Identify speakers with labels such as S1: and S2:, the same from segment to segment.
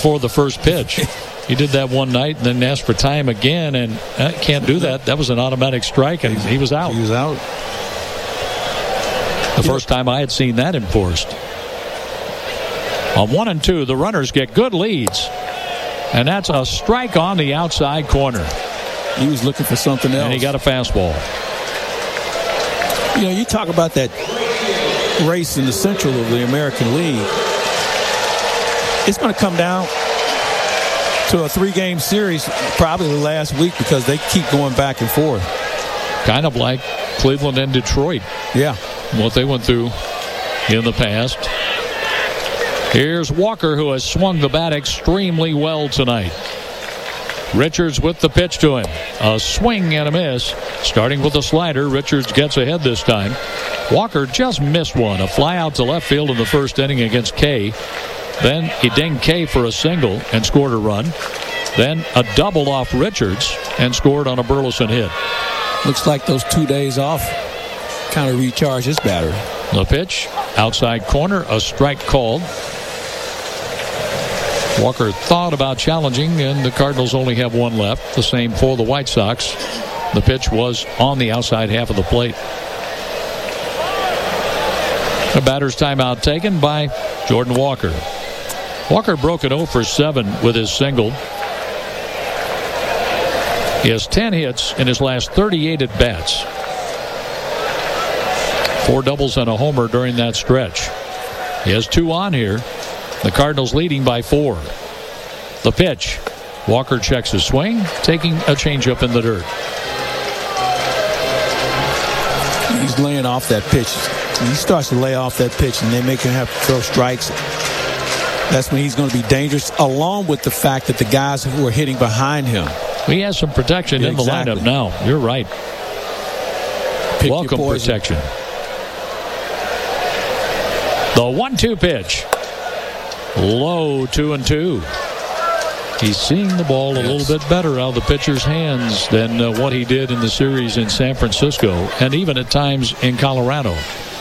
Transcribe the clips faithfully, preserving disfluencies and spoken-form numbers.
S1: before the first pitch. He did that one night and then asked for time again, and uh, can't do that. That was an automatic strike, and he was out.
S2: He was out.
S1: The first time I had seen that enforced. On one and two, the runners get good leads. And that's a strike on the outside corner.
S2: He was looking for something else.
S1: And he got a fastball.
S2: You know, you talk about that race in the Central of the American League. It's going to come down to a three-game series probably the last week because they keep going back and forth.
S1: Kind of like Cleveland and Detroit.
S2: Yeah.
S1: What they went through in the past. Here's Walker, who has swung the bat extremely well tonight. Richards with the pitch to him. A swing and a miss. Starting with a slider, Richards gets ahead this time. Walker just missed one. A fly out to left field in the first inning against Kay. Then he dinged Kay for a single and scored a run. Then a double off Richards and scored on a Burleson hit.
S2: Looks like those two days off kind of recharged his battery.
S1: The pitch, outside corner, a strike called. Walker thought about challenging, and the Cardinals only have one left. The same for the White Sox. The pitch was on the outside half of the plate. A batter's timeout taken by Jordan Walker. Walker broke an oh for seven with his single. He has ten hits in his last thirty-eight at-bats. Four doubles and a homer during that stretch. He has two on here. The Cardinals leading by four. The pitch. Walker checks his swing, taking a changeup in the dirt.
S2: He's laying off that pitch. When he starts to lay off that pitch and they make him have to throw strikes, that's when he's going to be dangerous, along with the fact that the guys who are hitting behind him.
S1: He has some protection
S2: yeah,
S1: in the
S2: exactly.
S1: lineup now. You're right.
S2: Pick
S1: Welcome protection. The one two pitch. Low two and two. He's seeing the ball
S2: yes.
S1: a little bit better out of the pitcher's hands than uh, what he did in the series in San Francisco and even at times in Colorado.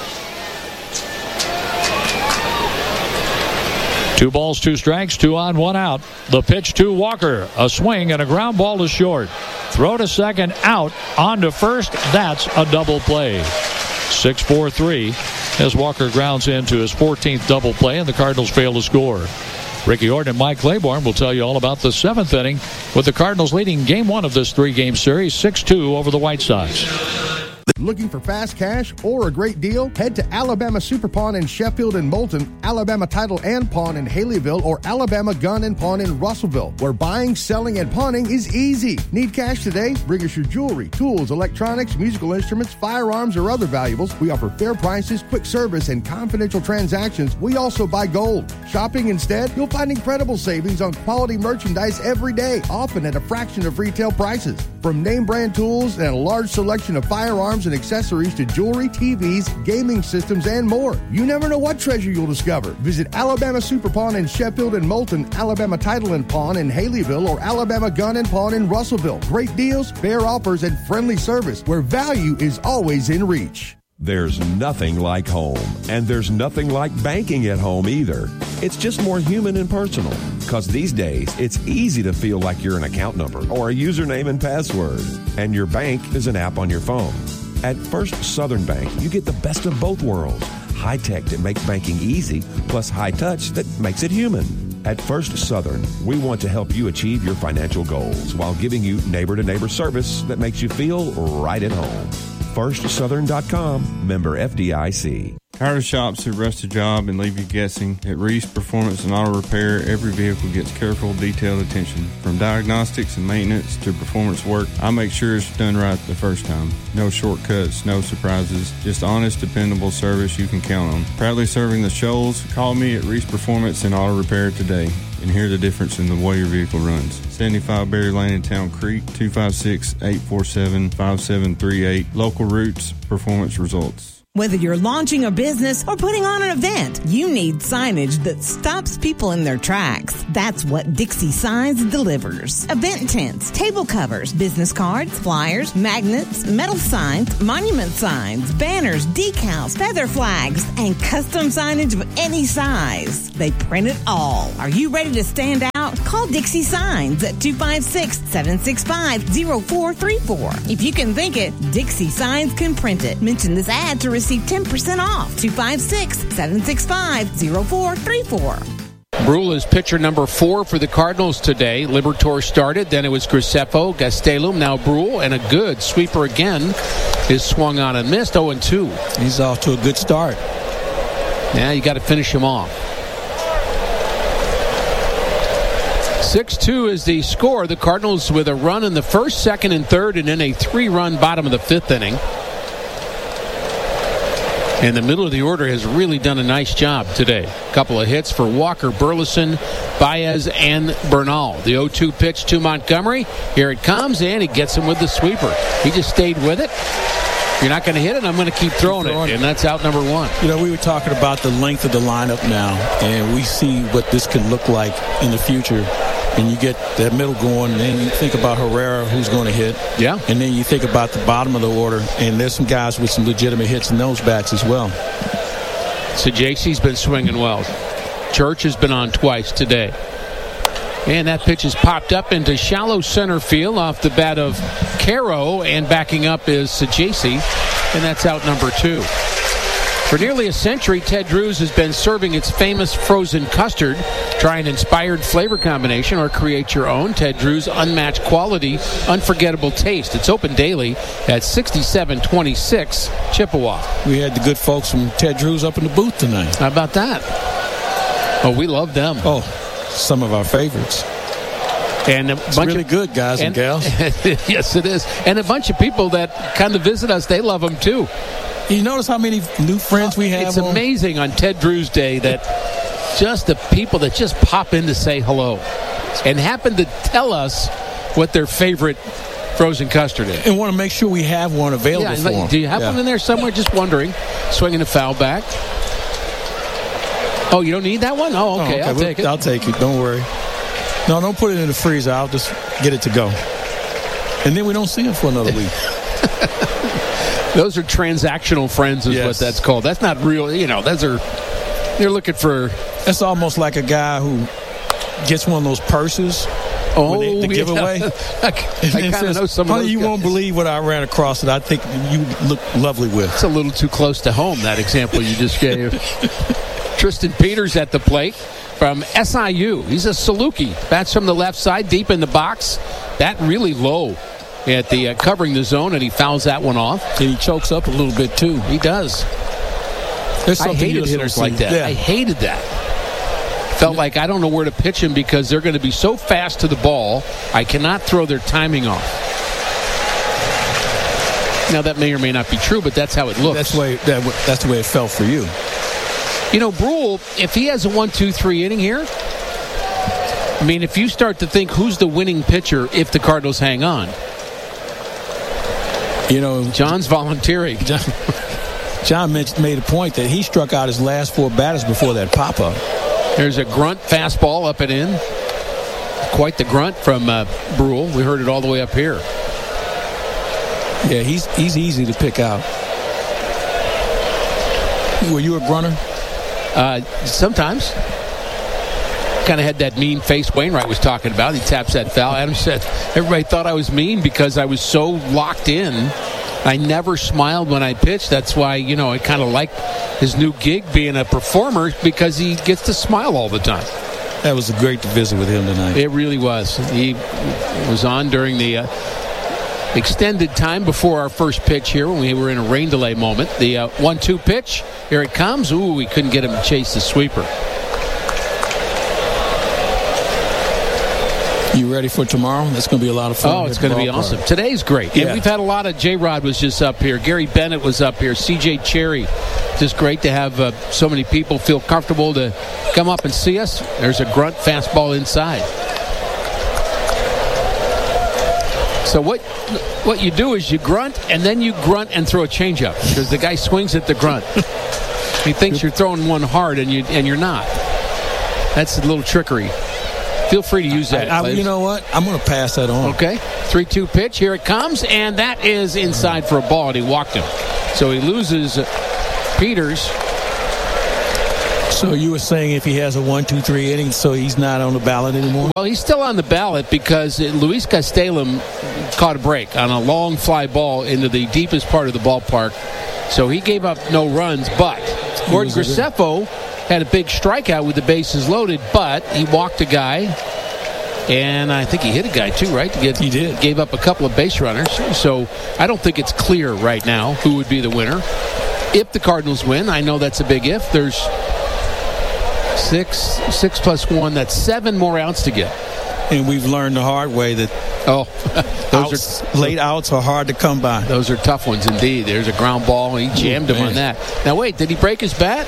S1: Two balls, two strikes, two on, one out. The pitch to Walker. A swing and a ground ball to short. Throw to second, out. On to first. That's a double play. six four three as Walker grounds into his fourteenth double play, and the Cardinals fail to score. Ricky Horton and Mike Claiborne will tell you all about the seventh inning, with the Cardinals leading game one of this three-game series, six two over the White Sox.
S3: Looking for fast cash or a great deal? Head to Alabama Super Pawn in Sheffield and Moulton, Alabama Title and Pawn in Haleyville, or Alabama Gun and Pawn in Russellville, where buying, selling, and pawning is easy. Need cash today? Bring us your jewelry, tools, electronics, musical instruments, firearms, or other valuables. We offer fair prices, quick service, and confidential transactions. We also buy gold. Shopping instead? You'll find incredible savings on quality merchandise every day, often at a fraction of retail prices. From name brand tools and a large selection of firearms and accessories to jewelry, T Vs, gaming systems, and more. You never know what treasure you'll discover. Visit Alabama Super Pawn in Sheffield and Moulton, Alabama Title and Pawn in Haleyville, or Alabama Gun and Pawn in Russellville. Great deals, fair offers, and friendly service where value is always in reach.
S4: There's nothing like home, and there's nothing like banking at home either. It's just more human and personal, because these days it's easy to feel like you're an account number or a username and password, and your bank is an app on your phone. At First Southern Bank, you get the best of both worlds. High tech that makes banking easy, plus high touch that makes it human. At First Southern, we want to help you achieve your financial goals while giving you neighbor-to-neighbor service that makes you feel right at home. first southern dot com, member F D I C.
S5: Tired of shops that rust a job and leave you guessing? At Reese Performance and Auto Repair, every vehicle gets careful, detailed attention. From diagnostics and maintenance to performance work, I make sure it's done right the first time. No shortcuts, no surprises, just honest, dependable service you can count on. Proudly serving the Shoals, call me at Reese Performance and Auto Repair today and hear the difference in the way your vehicle runs. seventy-five Berry Lane in Town Creek, two five six, eight four seven, five seven three eight. Local Roots, performance results.
S6: Whether you're launching a business or putting on an event, you need signage that stops people in their tracks. That's what Dixie Signs delivers. Event tents, table covers, business cards, flyers, magnets, metal signs, monument signs, banners, decals, feather flags, and custom signage of any size. They print it all. Are you ready to stand out? call Dixie Signs at two five six, seven six five, zero four three four. If you can think it, Dixie Signs can print it. Mention this ad to receive ten percent off. two five six, seven six five, zero four three four.
S7: Brule is pitcher number four for the Cardinals today. Liberatore started, then it was Graceffo, Gastelum, now Brule, and a good sweeper again is swung on and missed. oh and two.
S2: He's off to a good start.
S7: Now you got to finish him off. six two is the score. The Cardinals with a run in the first, second, and third, and then a three-run bottom of the fifth inning. And the middle of the order has really done a nice job today. A couple of hits for Walker, Burleson, Baez, and Bernal. The oh two pitch to Montgomery. Here it comes, and he gets him with the sweeper. He just stayed with it. You're not going to hit it, I'm going to keep throwing, keep throwing it. it. And that's out number one.
S2: You know, we were talking about the length of the lineup now, and we see what this can look like in the future. And you get that middle going, and then you think about Herrera, who's going to hit.
S7: Yeah.
S2: And then you think about the bottom of the order, and there's some guys with some legitimate hits in those bats as well.
S7: So J C's been swinging well. Church has been on twice today. And that pitch is popped up into shallow center field off the bat of Caro, and backing up is Sajaci, and that's out number two. For nearly a century, Ted Drewes has been serving its famous frozen custard. Try an inspired flavor combination or create your own. Ted Drewes' unmatched quality, unforgettable taste. It's open daily at sixty-seven twenty-six Chippewa.
S2: We had the good folks from Ted Drewes up in the booth tonight.
S7: How about that? Oh, we love them.
S2: Oh, some of our favorites.
S7: And a
S2: it's
S7: bunch
S2: really
S7: of,
S2: good, guys and, and gals.
S7: Yes, it is. And a bunch of people that kind of visit us, they love them too.
S2: You notice how many new friends we have?
S7: It's
S2: on?
S7: amazing on Ted Drewes Day that just the people that just pop in to say hello and happen to tell us what their favorite frozen custard is.
S2: And want to make sure we have one available
S7: yeah,
S2: for
S7: like,
S2: them.
S7: Do you have
S2: yeah.
S7: one in there somewhere? Just wondering. Swinging a foul back. Oh, you don't need that one? Oh, okay. Oh, okay. I'll
S2: we'll,
S7: take it.
S2: I'll take it. Don't worry. No, don't put it in the freezer. I'll just get it to go. And then we don't see it for another week.
S7: Those are transactional friends is yes. what that's called. That's not real. You know, those are, you're looking for.
S2: That's almost like a guy who gets one of those purses.
S7: Oh,
S2: they, the
S7: yeah.
S2: giveaway.
S7: I, I kind of know some of those
S2: you
S7: guys.
S2: Won't believe what I ran across that I think you look lovely with.
S7: It's a little too close to home, that example you just gave. Tristan Peters at the plate from S I U. He's a Saluki. Bats from the left side, deep in the box. That really low at the uh, covering the zone, and he fouls that one off.
S2: And he chokes up a little bit, too.
S7: He does. I hated hitters like that. Yeah. I hated that. Felt like I don't know where to pitch him because they're going to be so fast to the ball, I cannot throw their timing off. Now, that may or may not be true, but that's how it looks.
S2: That's the way, that, that's the way it felt for you.
S7: You know, Brule, if he has a one two three inning here, I mean, if you start to think who's the winning pitcher if the Cardinals hang on,
S2: you know,
S7: John's volunteering.
S2: John, John made a point that he struck out his last four batters before that pop-up.
S7: There's a grunt fastball up and in. Quite the grunt from uh, Brule. We heard it all the way up here.
S2: Yeah, he's he's easy to pick out. Were you a grunter?
S7: Uh, sometimes. Kind of had that mean face Wainwright was talking about. He taps that foul. Adam said, everybody thought I was mean because I was so locked in. I never smiled when I pitched. That's why, you know, I kind of like his new gig being a performer because he gets to smile all the time.
S2: That was great to visit with him tonight.
S7: It really was. He was on during the uh, extended time before our first pitch here when we were in a rain delay moment. The uh, one two pitch. Here it comes. Ooh, we couldn't get him to chase the sweeper.
S2: You ready for tomorrow? That's going to be a lot of fun.
S7: Oh, it's going to be awesome. Today's great.
S2: Yeah.
S7: And we've had a lot of, J-Rod was just up here. Gary Bennett was up here. C J Cherry. Just great to have uh, so many people feel comfortable to come up and see us. There's a grunt fastball inside. So what what you do is you grunt, and then you grunt and throw a changeup because the guy swings at the grunt. He thinks you're throwing one hard, and, you, and you're not. That's a little trickery. Feel free to use that.
S2: I, I, you know what? I'm going to pass that on.
S7: Okay. three two pitch. Here it comes. And that is inside for a ball. And he walked him. So he loses Peters.
S2: So you were saying if he has a one, two, three inning, so he's not on the ballot anymore?
S7: Well, he's still on the ballot because Luis Castellum caught a break on a long fly ball into the deepest part of the ballpark. So he gave up no runs, but Gordon Graceffo had a big strikeout with the bases loaded, but he walked a guy, and I think he hit a guy too, right? Get,
S2: he did.
S7: Gave up a couple of base runners. So I don't think it's clear right now who would be the winner. If the Cardinals win, I know that's a big if. There's six, six plus one, that's seven more outs to get.
S2: And we've learned the hard way that
S7: oh, those
S2: outs,
S7: are
S2: late outs are hard to come by.
S7: Those are tough ones indeed. There's a ground ball, and he jammed
S2: oh,
S7: him on that. Now, wait, did he break his bat?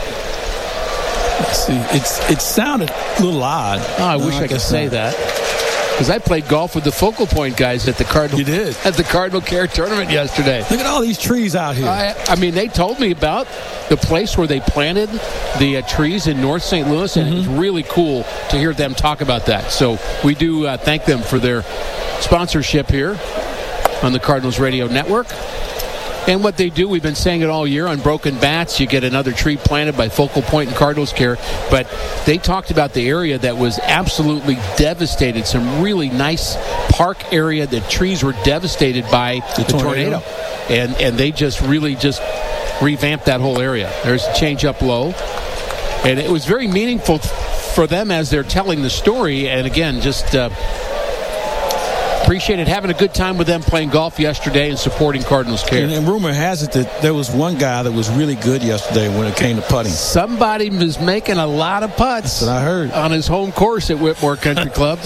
S2: Let's see, it's it sounded a little odd.
S7: Oh, I no, wish I, I could say not. that. Because I played golf with the Focal Point guys at the Cardinal.
S2: You did
S7: at the Cardinal Care Tournament yesterday.
S2: Look at all these trees out here.
S7: I, I mean, they told me about the place where they planted the uh, trees in North Saint Louis, and mm-hmm. it was really cool to hear them talk about that. So we do uh, thank them for their sponsorship here on the Cardinals Radio Network. And what they do, we've been saying it all year, on Broken Bats, you get another tree planted by Focal Point and Cardinals Care. But they talked about the area that was absolutely devastated, some really nice park area that trees were devastated by the, the tornado. tornado. And and they just really just revamped that whole area. There's a change up low. And it was very meaningful for them as they're telling the story. And again, just... Uh, Appreciated having a good time with them playing golf yesterday and supporting Cardinals Care.
S2: And, and rumor has it that there was one guy that was really good yesterday when it came to putting.
S7: Somebody was making a lot of putts.
S2: That's what I heard.
S7: On his home course at Whitmore Country Club.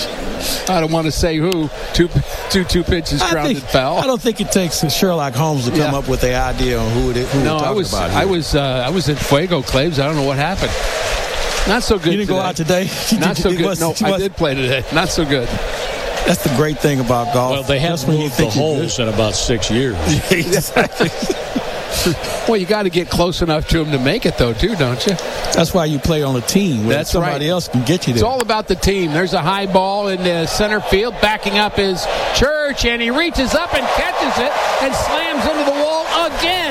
S7: I don't want to say who. Two, two, two pitches grounded foul.
S2: I don't think it takes Sherlock Holmes to come yeah. up with the idea on who, it, who
S7: no,
S2: we're talking
S7: I was,
S2: about here.
S7: I was, uh, I was in Fuego, Claves. I don't know what happened. Not so good
S2: You didn't
S7: today.
S2: go out today?
S7: Not so good. Was, no, I did play today. Not so good.
S2: That's the great thing about golf.
S1: Well, they haven't moved the holes in about six years.
S2: Exactly.
S7: Well, you got to get close enough to them to make it, though, too, don't you?
S2: That's why you play on a team where
S7: That's
S2: somebody
S7: right.
S2: else can get you there.
S7: It's all about the team. There's a high ball in the center field. Backing up is Church, and he reaches up and catches it and slams into the wall again.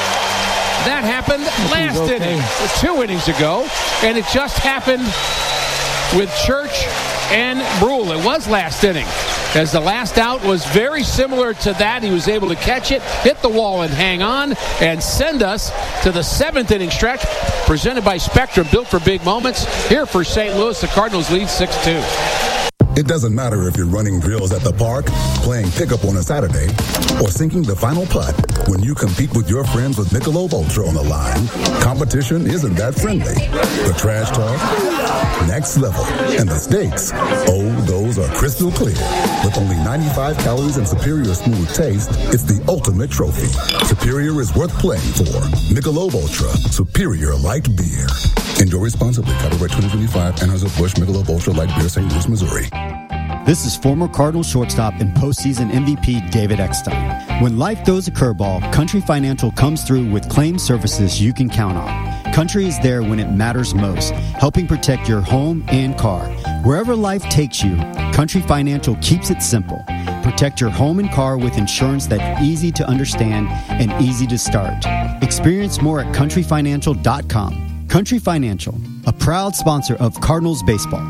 S7: That happened last okay. inning, two innings ago, and it just happened with Church and Brule. It was last inning, as the last out was very similar to that. He was able to catch it, hit the wall, and hang on, and send us to the seventh inning stretch, presented by Spectrum, built for big moments. Here for Saint Louis, the Cardinals lead six two.
S8: It doesn't matter if you're running drills at the park, playing pickup on a Saturday, or sinking the final putt. When you compete with your friends with Michelob Ultra on the line, competition isn't that friendly. The trash talk, next level, and the stakes, oh, those are crystal clear. With only ninety-five calories and superior smooth taste, it's the ultimate trophy. Superior is worth playing for. Michelob Ultra, superior light beer. Enjoy responsibly. Copyright twenty twenty-five, Anheuser-Busch Michelob Ultra Light Beer, Saint Louis, Missouri.
S9: This is former Cardinals shortstop and postseason M V P David Eckstein. When life throws a curveball, Country Financial comes through with claim services you can count on. Country is there when it matters most, helping protect your home and car. Wherever life takes you, Country Financial keeps it simple. Protect your home and car with insurance that's easy to understand and easy to start. Experience more at country financial dot com. Country Financial, a proud sponsor of Cardinals baseball.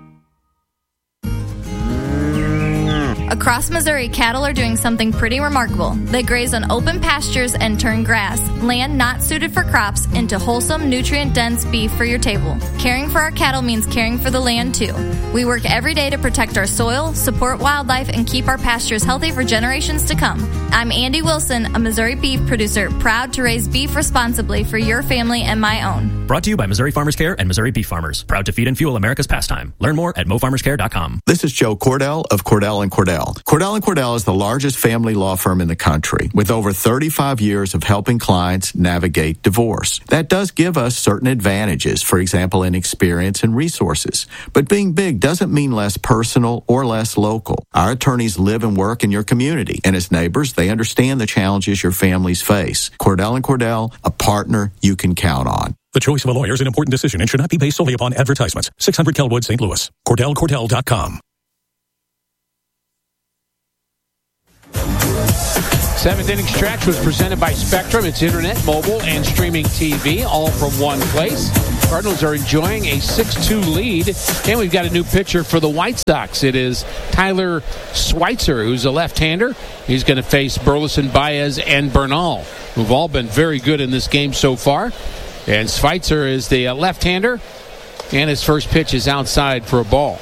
S10: Across Missouri, cattle are doing something pretty remarkable. They graze on open pastures and turn grass, land not suited for crops, into wholesome, nutrient-dense beef for your table. Caring for our cattle means caring for the land, too. We work every day to protect our soil, support wildlife, and keep our pastures healthy for generations to come. I'm Andy Wilson, a Missouri beef producer, proud to raise beef responsibly for your family and my own.
S11: Brought to you by Missouri Farmers Care and Missouri Beef Farmers. Proud to feed and fuel America's pastime. Learn more at mo farmers care dot com.
S12: This is Joe Cordell of Cordell and Cordell. Cordell and Cordell is the largest family law firm in the country, with over thirty-five years of helping clients navigate divorce. That does give us certain advantages, for example, in experience and resources. But being big doesn't mean less personal or less local. Our attorneys live and work in your community, and as neighbors, they understand the challenges your families face. Cordell and Cordell, a partner you can count on.
S13: The choice of a lawyer is an important decision and should not be based solely upon advertisements. six hundred Kelwood, Saint Louis. Cordell Cordell dot com.
S7: Seventh inning stretch was presented by Spectrum. It's internet, mobile, and streaming T V, all from one place. Cardinals are enjoying a six two lead, and we've got a new pitcher for the White Sox. It is Tyler Schweitzer, who's a left-hander. He's going to face Burleson, Baez, and Bernal, who've all been very good in this game so far. And Schweitzer is the uh, left-hander, and his first pitch is outside for a ball.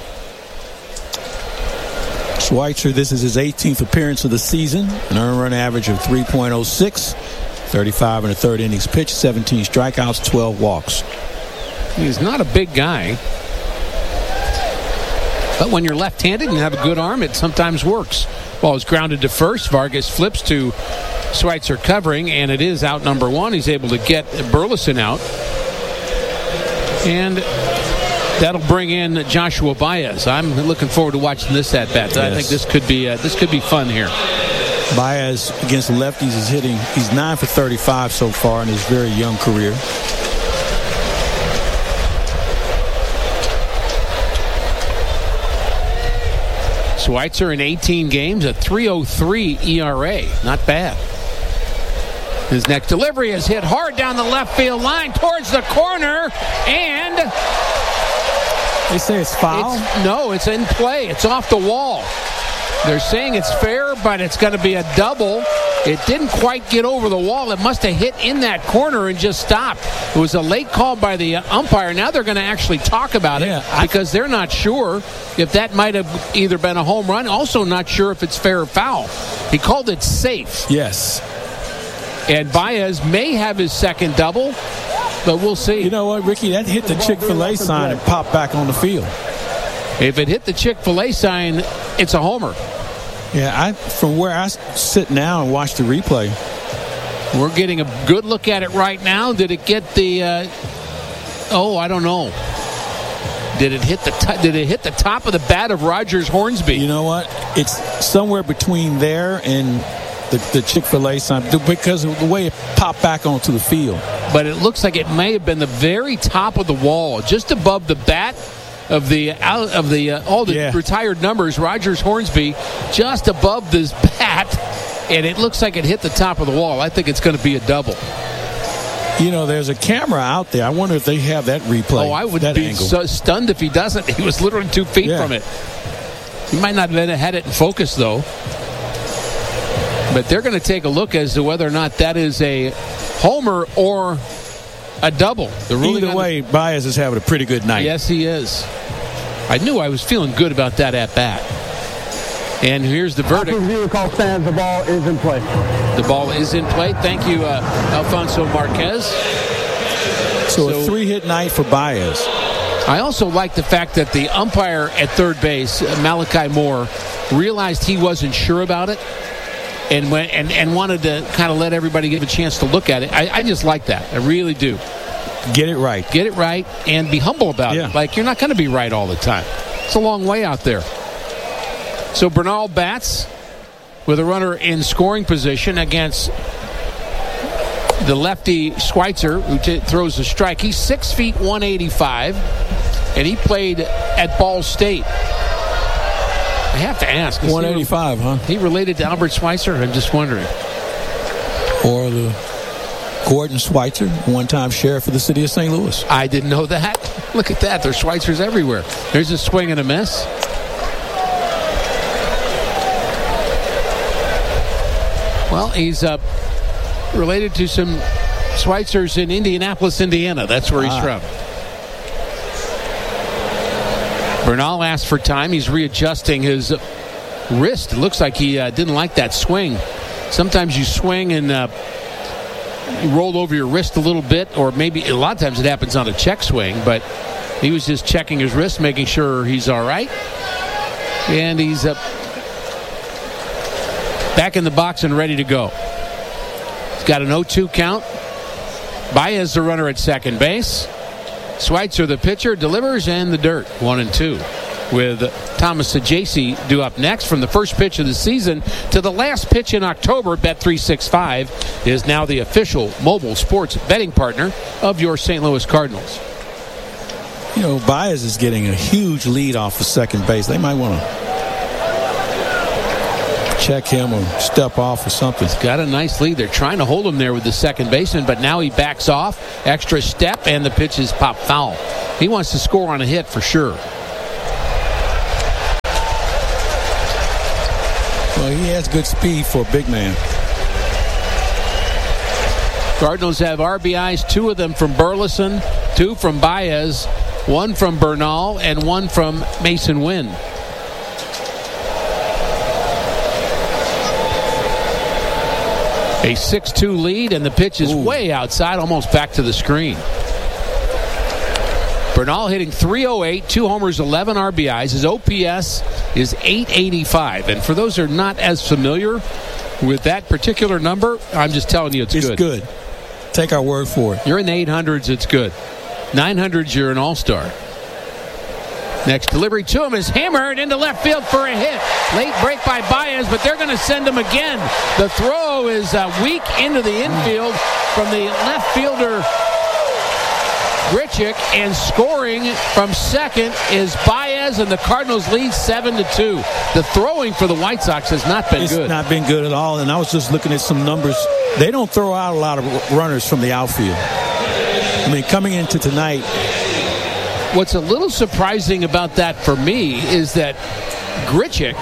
S2: Schweitzer, this is his eighteenth appearance of the season. An earned run average of three point oh six. thirty-five and a third innings pitched, seventeen strikeouts, twelve walks.
S7: He's not a big guy. But when you're left-handed and have a good arm, it sometimes works. Ball is grounded to first. Vargas flips to Schweitzer covering, and it is out number one. He's able to get Burleson out. And that'll bring in Joshua Baez. I'm looking forward to watching this at bat. Yes. I think this could be uh, this could be fun here.
S2: Baez against lefties is hitting. He's nine for thirty-five so far in his very young career.
S7: Schweitzer in eighteen games, a three oh three E R A. Not bad. His next delivery is hit hard down the left field line towards the corner, and
S2: they say it's foul?
S7: It's, no, it's in play. It's off the wall. They're saying it's fair, but it's going to be a double. It didn't quite get over the wall. It must have hit in that corner and just stopped. It was a late call by the umpire. Now they're going to actually talk about it yeah, because they're not sure if that might have either been a home run. Also not sure if it's fair or foul. He called it safe.
S2: Yes.
S7: And Baez may have his second double, but we'll see.
S2: You know what, Ricky? That hit the Chick-fil-A sign and popped back on the field.
S7: If it hit the Chick-fil-A sign, it's a homer.
S2: Yeah, I from where I sit now and watch the replay.
S7: We're getting a good look at it right now. Did it get the? Uh, oh, I don't know. Did it hit the? T- did it hit the top of the bat of Rogers Hornsby?
S2: You know what? It's somewhere between there and the, the Chick-fil-A sign because of the way it popped back onto the field.
S7: But it looks like it may have been the very top of the wall, just above the bat of the out of the uh, all the yeah. retired numbers. Rogers Hornsby just above this bat, and it looks like it hit the top of the wall. I think it's going to be a double.
S2: You know, there's a camera out there. I wonder if they have that replay.
S7: Oh, I would
S2: that
S7: be so stunned if he doesn't. He was literally two feet
S2: yeah.
S7: from it. He might not have had it in focus though. But they're going to take a look as to whether or not that is a homer or a double.
S2: Either way, Baez is having a pretty good night.
S7: Yes, he is. I knew I was feeling good about that at bat. And here's the verdict.
S14: Zero call stands. The ball is in play.
S7: The ball is in play. Thank you, uh, Alfonso Marquez.
S2: So, so a three-hit night for Baez.
S7: I also like the fact that the umpire at third base, Malachi Moore, realized he wasn't sure about it. And, went, and and wanted to kind of let everybody get a chance to look at it. I, I just like that. I really do.
S2: Get it right.
S7: Get it right and be humble about
S2: yeah.
S7: it. Like, you're not going to be right all the time. It's a long way out there. So Bernal bats with a runner in scoring position against the lefty Schweitzer, who t- throws a strike. He's six feet one eighty-five, and he played at Ball State. I have to ask.
S2: one eighty-five,
S7: he,
S2: huh?
S7: He related to Albert Schweitzer? I'm just wondering.
S2: Or the Gordon Schweitzer, one-time sheriff of the city of Saint Louis.
S7: I didn't know that. Look at that. There's Schweitzers everywhere. There's a swing and a miss. Well, he's uh, related to some Schweitzers in Indianapolis, Indiana. That's where he's ah. from. Bernal asked for time. He's readjusting his wrist. It looks like he uh, didn't like that swing. Sometimes you swing and uh, you roll over your wrist a little bit, or maybe a lot of times it happens on a check swing, but he was just checking his wrist, making sure he's all right. And he's uh, back in the box and ready to go. He's got an oh two count. Baez, the runner at second base. Schweitzer, the pitcher, delivers, and the dirt. One and two. With Thomas Sajaci due up next. From the first pitch of the season to the last pitch in October, Bet three sixty-five is now the official mobile sports betting partner of your Saint Louis Cardinals.
S2: You know, Baez is getting a huge lead off of second base. They might want to check him or step off or something.
S7: He's got a nice lead. They're trying to hold him there with the second baseman, but now he backs off. Extra step, and the pitch is popped foul. He wants to score on a hit for sure.
S2: Well, he has good speed for a big man.
S7: Cardinals have R B Is, two of them from Burleson, two from Baez, one from Bernal, and one from Mason Wynn. A six two lead, and the pitch is Ooh. way outside, almost back to the screen. Bernal hitting three oh eight, two homers, eleven R B Is. His O P S is eight eighty-five. And for those who are not as familiar with that particular number, I'm just telling you it's,
S2: it's
S7: good.
S2: It's good. Take our word for it.
S7: You're in the eight hundreds, it's good. nine hundreds, you're an all-star. Next delivery to him is hammered into left field for a hit. Late break by Baez, but they're going to send him again. The throw is uh, weak into the infield from the left fielder, Grichuk, and scoring from second is Baez, and the Cardinals lead seven to two. The throwing for the White Sox has not been
S2: it's
S7: good.
S2: It's not been good at all, and I was just looking at some numbers. They don't throw out a lot of runners from the outfield. I mean, coming into tonight.
S7: What's a little surprising about that for me is that Grichuk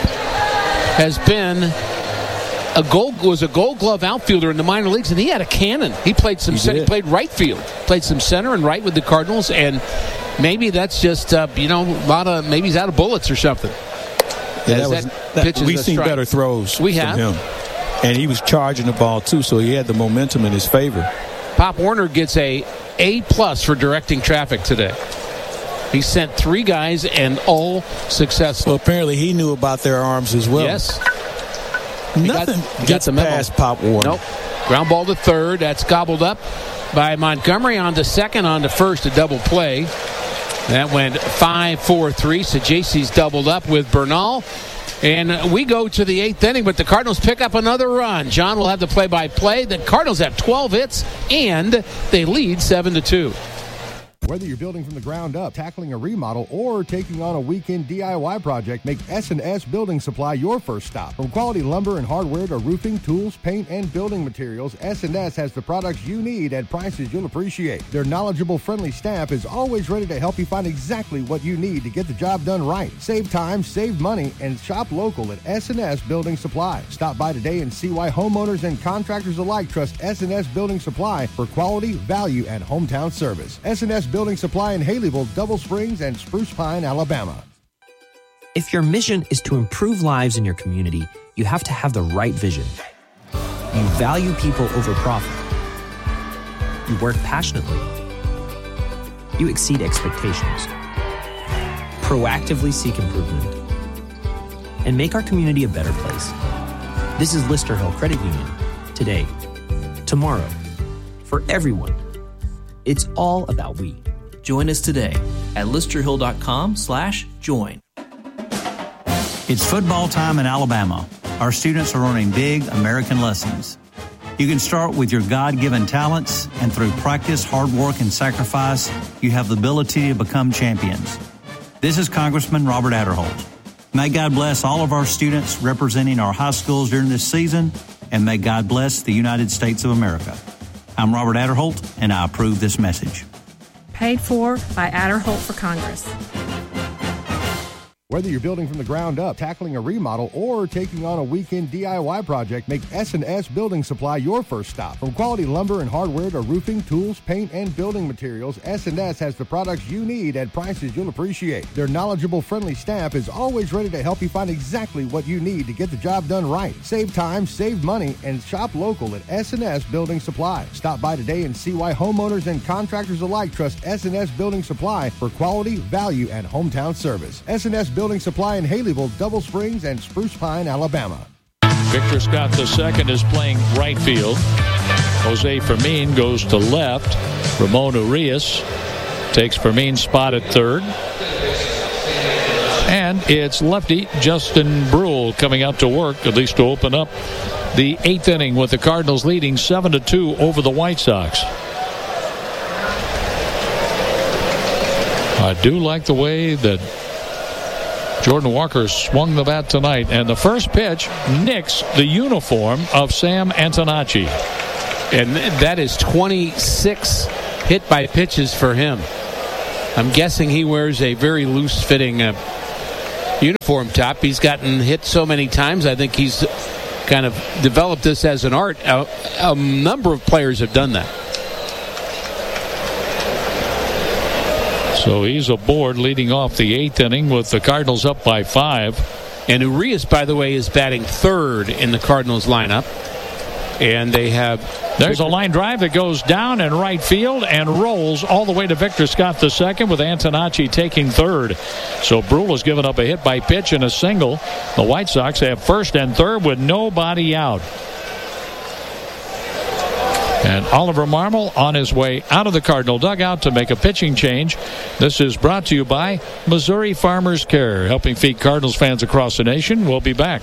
S7: has been a gold was a Gold Glove outfielder in the minor leagues, and he had a cannon. He played some
S2: he
S7: center, he played right field, played some center and right with the Cardinals, and maybe that's just uh, you know a lot of maybe he's out of bullets or something.
S2: Yeah, that was, that, that, we've seen
S7: strike.
S2: better throws
S7: we
S2: from
S7: have.
S2: him, and he was charging the ball too, so he had the momentum in his favor.
S7: Pop Warner gets a A plus for directing traffic today. He sent three guys and all successful.
S2: Well, apparently he knew about their arms as well.
S7: Yes.
S2: Nothing
S7: got,
S2: gets
S7: got
S2: past Pop Warner.
S7: Nope. Ground ball to third. That's gobbled up by Montgomery on to second, on to first, a double play. That went five four three. So J C's doubled up with Bernal. And we go to the eighth inning, but the Cardinals pick up another run. John will have the play-by-play. The Cardinals have twelve hits, and they lead seven to two.
S3: Whether you're building from the ground up, tackling a remodel, or taking on a weekend D I Y project, make S and S Building Supply your first stop. From quality lumber and hardware to roofing, tools, paint, and building materials, S and S has the products you need at prices you'll appreciate. Their knowledgeable, friendly staff is always ready to help you find exactly what you need to get the job done right. Save time, save money, and shop local at S and S Building Supply. Stop by today and see why homeowners and contractors alike trust S and S Building Supply for quality, value, and hometown service. S and S Building Supply in Haleyville, Double Springs, and Spruce Pine, Alabama.
S15: If your mission is to improve lives in your community, you have to have the right vision. You value people over profit. You work passionately. You exceed expectations. Proactively seek improvement. And make our community a better place. This is Lister Hill Credit Union. Today. Tomorrow. For everyone. It's all about we.
S16: Join us today at listerhill.com slash join.
S17: It's football time in Alabama. Our students are learning big American lessons. You can start with your God-given talents, and through practice, hard work, and sacrifice, you have the ability to become champions. This is Congressman Robert Adderholt. May God bless all of our students representing our high schools during this season, and may God bless the United States of America. I'm Robert Adderholt, and I approve this message.
S18: Paid for by Adderholt for Congress.
S3: Whether you're building from the ground up, tackling a remodel, or taking on a weekend D I Y project, make S and S Building Supply your first stop. From quality lumber and hardware to roofing, tools, paint, and building materials, S and S has the products you need at prices you'll appreciate. Their knowledgeable, friendly staff is always ready to help you find exactly what you need to get the job done right. Save time, save money, and shop local at S and S Building Supply. Stop by today and see why homeowners and contractors alike trust S and S Building Supply for quality, value, and hometown service. S and S Building Supply in Haleyville, Double Springs, and Spruce Pine, Alabama.
S1: Victor Scott the second is playing right field. Jose Fermin goes to left. Ramon Urias takes Fermin's spot at third. And it's lefty Justin Brule coming out to work, at least to open up the eighth inning, with the Cardinals leading seven to two over the White Sox. I do like the way that Jordan Walker swung the bat tonight, and the first pitch nicks the uniform of Sam Antonacci.
S7: And that is twenty-six hit by pitches for him. I'm guessing he wears a very loose-fitting uh, uniform top. He's gotten hit so many times. I think he's kind of developed this as an art. A, a number of players have done that.
S1: So he's aboard, leading off the eighth inning with the Cardinals up by five.
S7: And Urias, by the way, is batting third in the Cardinals lineup. And they have...
S1: There's a line drive that goes down in right field and rolls all the way to Victor Scott the second, with Antonacci taking third. So Brule has given up a hit by pitch and a single. The White Sox have first and third with nobody out. And Oliver Marmol on his way out of the Cardinal dugout to make a pitching change. This is brought to you by Missouri Farmers Care, helping feed Cardinals fans across the nation. We'll be back.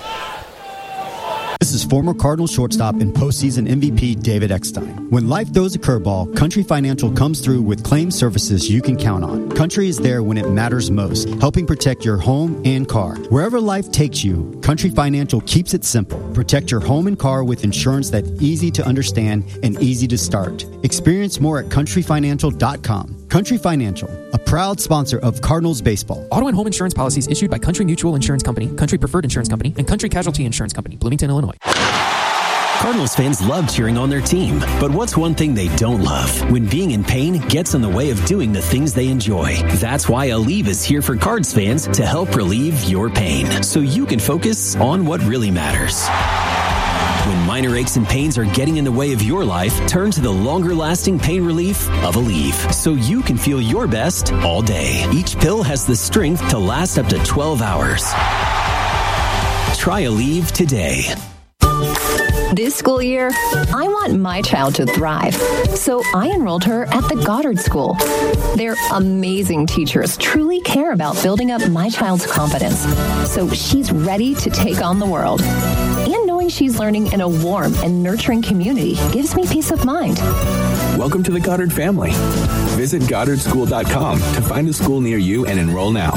S9: This is former Cardinals shortstop and postseason M V P David Eckstein. When life throws a curveball, Country Financial comes through with claim services you can count on. Country is there when it matters most, helping protect your home and car. Wherever life takes you, Country Financial keeps it simple. Protect your home and car with insurance that's easy to understand and easy to start. Experience more at country financial dot com. Country Financial, a proud sponsor of Cardinals baseball.
S19: Auto and home insurance policies issued by Country Mutual Insurance Company, Country Preferred Insurance Company, and Country Casualty Insurance Company, Bloomington, Illinois.
S20: Cardinals fans love cheering on their team, but what's one thing they don't love? When being in pain gets in the way of doing the things they enjoy. That's why Aleve is here for Cards fans to help relieve your pain, so you can focus on what really matters. When minor aches and pains are getting in the way of your life, turn to the longer-lasting pain relief of Aleve, so you can feel your best all day. Each pill has the strength to last up to twelve hours. Try Aleve today.
S21: This school year, I want my child to thrive, so I enrolled her at the Goddard School. Their amazing teachers truly care about building up my child's confidence, so she's ready to take on the world. And knowing she's learning in a warm and nurturing community gives me peace of mind.
S22: Welcome to the Goddard family. Visit goddard school dot com to find a school near you and enroll now.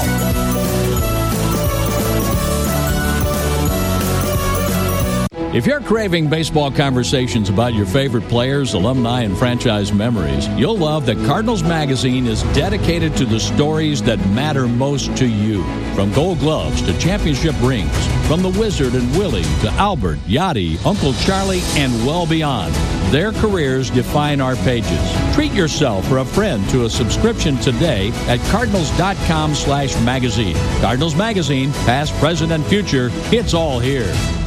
S1: If you're craving baseball conversations about your favorite players, alumni, and franchise memories, you'll love that Cardinals Magazine is dedicated to the stories that matter most to you. From gold gloves to championship rings, from the Wizard and Willie to Albert, Yachty, Uncle Charlie, and well beyond. Their careers define our pages. Treat yourself or a friend to a subscription today at cardinals.com slash magazine. Cardinals Magazine, past, present, and future, it's all here.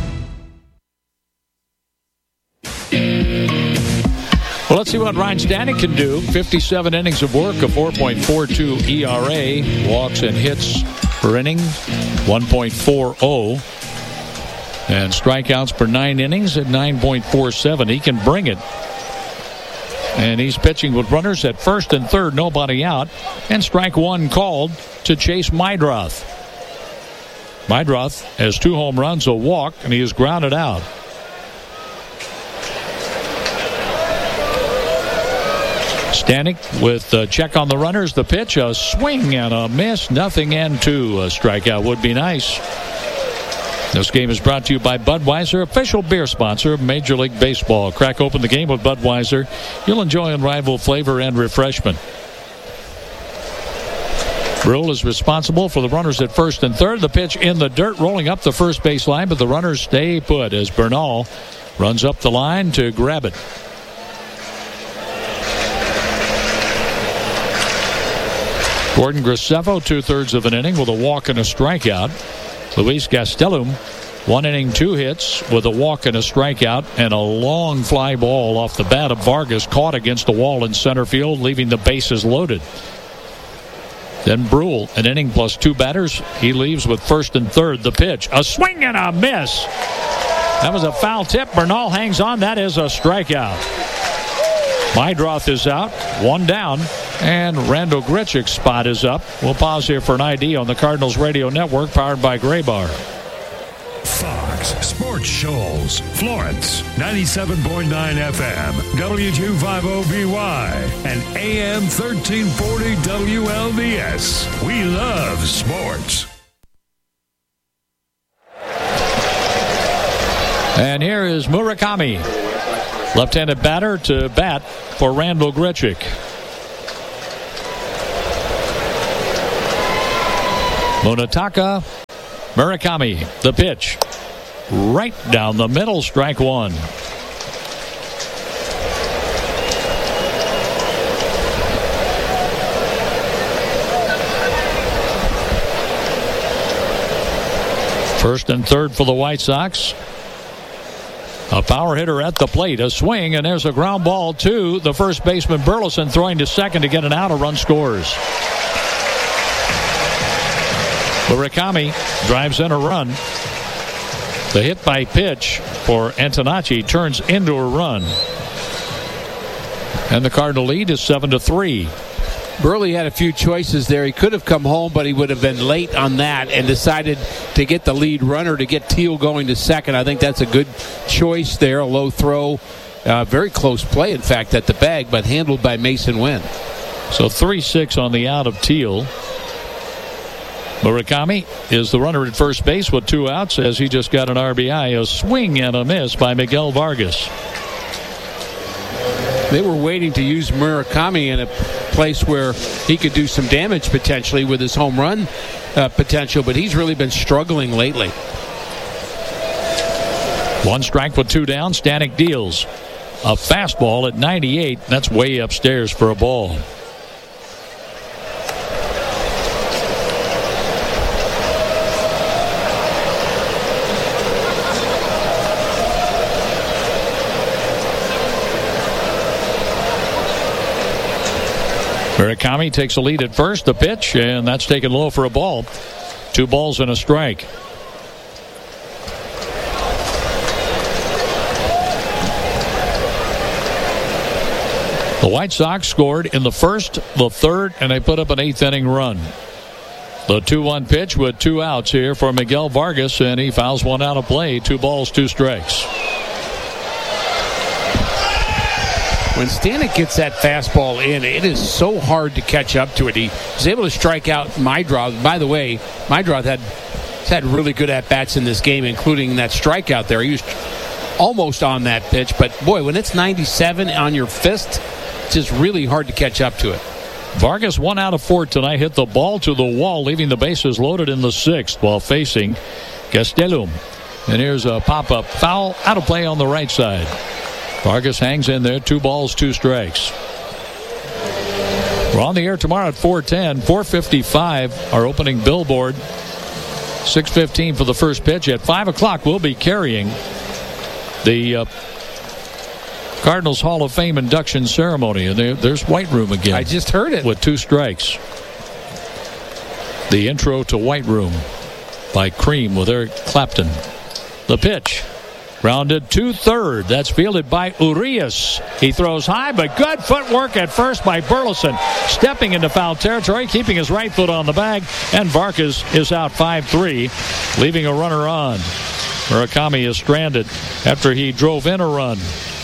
S1: Well, let's see what Ryan Stanek can do. fifty-seven innings of work, a four point four two E R A. Walks and hits per inning, one point four oh. And strikeouts per nine innings at nine point four seven. He can bring it. And he's pitching with runners at first and third, nobody out. And strike one called to Chase Meidroth. Meidroth has two home runs, a walk, and he is grounded out. Stanek with a check on the runners. The pitch, a swing and a miss. Nothing and two. A strikeout would be nice. This game is brought to you by Budweiser, official beer sponsor of Major League Baseball. Crack open the game with Budweiser. You'll enjoy unrivaled flavor and refreshment. Brule is responsible for the runners at first and third. The pitch in the dirt, rolling up the first base line, but the runners stay put as Bernal runs up the line to grab it. Gordon Gracefo, two-thirds of an inning with a walk and a strikeout. Luis Gastelum, one inning, two hits with a walk and a strikeout, and a long fly ball off the bat of Vargas caught against the wall in center field, leaving the bases loaded. Then Brule, an inning plus two batters. He leaves with first and third. The pitch, a swing and a miss. That was a foul tip. Bernal hangs on. That is a strikeout. Meidroth is out, one down, and Randall Grichuk's spot is up. We'll pause here for an I D on the Cardinals Radio Network, powered by Graybar.
S23: Fox Sports Shoals, Florence, ninety-seven point nine F M, W two fifty B Y, and A M thirteen forty W L D S. We love sports.
S1: And here is Murakami, left-handed batter, to bat for Randall Grichuk. Munetaka Murakami, the pitch. Right down the middle, strike one. First and third for the White Sox. A power hitter at the plate, a swing, and there's a ground ball to the first baseman, Burleson, throwing to second to get an out. A run scores. Murakami drives in a run. The hit by pitch for Antonacci turns into a run. And the Cardinal lead is seven to three.
S7: Burley had a few choices there. He could have come home, but he would have been late on that and decided to get the lead runner to get Teal going to second. I think that's a good choice there. A low throw. Uh, very close play, in fact, at the bag, but handled by Mason Wynn.
S1: So three six on the out of Teal. Murakami is the runner at first base with two outs as he just got an R B I. A swing and a miss by Miguel Vargas.
S7: They were waiting to use Murakami in a place where he could do some damage potentially with his home run uh, potential, but he's really been struggling lately.
S1: One strike with two down. Stanek deals a fastball at ninety-eight. That's way upstairs for a ball. Murakami takes a lead at first. The pitch, and that's taken low for a ball. Two balls and a strike. The White Sox scored in the first, the third, and they put up an eighth inning run. The two one pitch with two outs here for Miguel Vargas, and he fouls one out of play. Two balls, two strikes.
S7: When Stanek gets that fastball in, it is so hard to catch up to it. He was able to strike out Meidroth. By the way, Meidroth had had really good at-bats in this game, including that strikeout there. He was almost on that pitch, but boy, when it's ninety-seven on your fist, it's just really hard to catch up to it.
S1: Vargas, one out of four tonight, hit the ball to the wall, leaving the bases loaded in the sixth while facing Gastelum. And here's a pop-up foul out of play on the right side. Vargas hangs in there. Two balls, two strikes. We're on the air tomorrow at four ten. four fifty-five, our opening billboard. six fifteen for the first pitch. At five o'clock, we'll be carrying the uh, Cardinals Hall of Fame induction ceremony. And there, there's White Room again.
S7: I just heard it.
S1: With two strikes. The intro to White Room by Cream with Eric Clapton. The pitch. Grounded to third. That's fielded by Urias. He throws high, but good footwork at first by Burleson. Stepping into foul territory, keeping his right foot on the bag, and Vargas is out five three, leaving a runner on. Murakami is stranded after he drove in a run.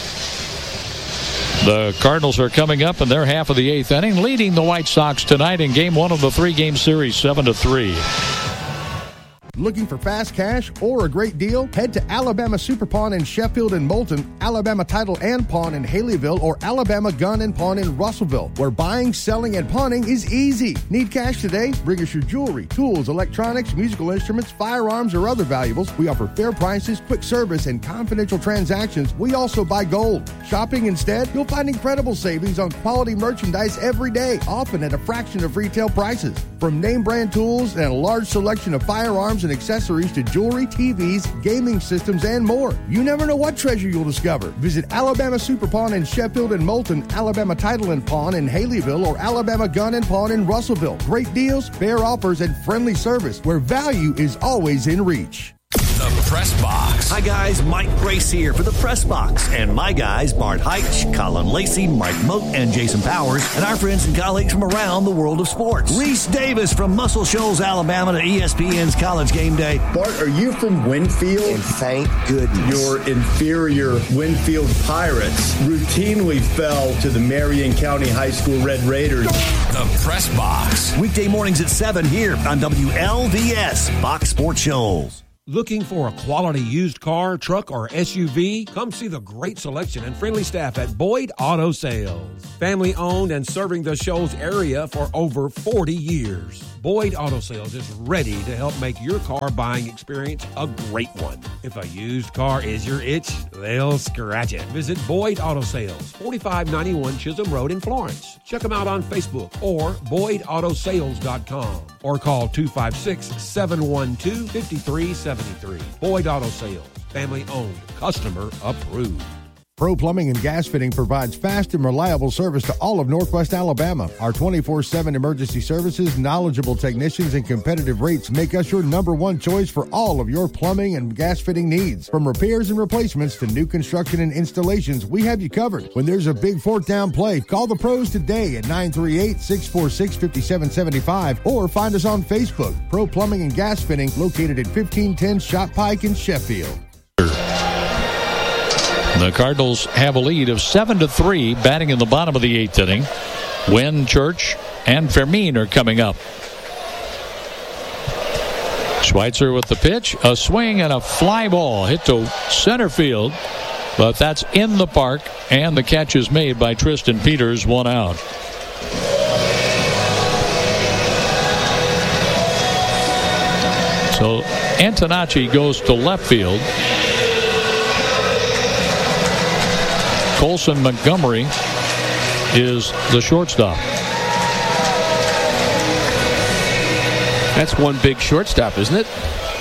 S1: The Cardinals are coming up in their half of the eighth inning, leading the White Sox tonight in game one of the three-game series, seven to three.
S3: Looking for fast cash or a great deal? Head to Alabama Super Pawn in Sheffield and Moulton, Alabama Title and Pawn in Haleyville, or Alabama Gun and Pawn in Russellville, where buying, selling, and pawning is easy. Need cash today? Bring us your jewelry, tools, electronics, musical instruments, firearms, or other valuables. We offer fair prices, quick service, and confidential transactions. We also buy gold. Shopping instead? You'll find incredible savings on quality merchandise every day, often at a fraction of retail prices. From name brand tools and a large selection of firearms and accessories to jewelry, T Vs, gaming systems, and more. You never know what treasure you'll discover. Visit Alabama Super Pawn in Sheffield and Moulton, Alabama Title and Pawn in Haleyville, or Alabama Gun and Pawn in Russellville. Great deals, fair offers, and friendly service where value is always in reach.
S4: The Press Box. Hi, guys. Mike Grace here for the Press Box. And my guys, Bart Heitch, Colin Lacey, Mike Moat, and Jason Powers, and our friends and colleagues from around the world of sports. Reese Davis from Muscle Shoals, Alabama, to E S P N's College Game Day.
S5: Bart, are you from Winfield?
S4: And thank goodness.
S5: Your inferior Winfield Pirates routinely fell to the Marion County High School Red Raiders.
S4: The Press Box. Weekday mornings at seven here on W L V S, Fox Sports Shoals.
S6: Looking for a quality used car, truck, or S U V? Come see the great selection and friendly staff at Boyd Auto Sales. Family owned and serving the Shoals area for over forty years. Boyd Auto Sales is ready to help make your car buying experience a great one. If a used car is your itch, they'll scratch it. Visit Boyd Auto Sales, forty-five ninety-one Chisholm Road in Florence. Check them out on Facebook or boyd auto sales dot com or call two five six, seven one two, five three seven three. Boyd Auto Sales, family owned, customer approved.
S3: Pro Plumbing and Gas Fitting provides fast and reliable service to all of Northwest Alabama. Our twenty-four seven emergency services, knowledgeable technicians, and competitive rates make us your number one choice for all of your plumbing and gas fitting needs. From repairs and replacements to new construction and installations, we have you covered. When there's a big fourth down play, call the pros today at nine three eight, six four six, five seven seven five or find us on Facebook. Pro Plumbing and Gas Fitting, located at fifteen ten Shot Pike in Sheffield.
S1: The Cardinals have a lead of seven to three, batting in the bottom of the eighth inning. Wynn, Church, and Fermin are coming up. Schweitzer with the pitch, a swing and a fly ball hit to center field, but that's in the park, and the catch is made by Tristan Peters, one out. So Antonacci goes to left field. Colson Montgomery is the shortstop.
S7: That's one big shortstop, isn't it?